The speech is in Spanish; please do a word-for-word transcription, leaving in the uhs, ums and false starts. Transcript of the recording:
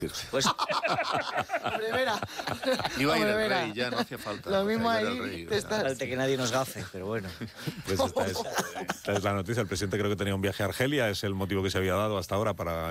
Pues Hombre, Vera. Iba a ir Hombre, el Vera. rey, ya no hacía falta. Lo o sea, mismo ya era ahí el rey, te o sea. estás... falta que nadie nos gafe, pero bueno. Pues esta es, esta es la noticia. El presidente creo que tenía un viaje a Argelia, es el motivo que se había dado hasta ahora para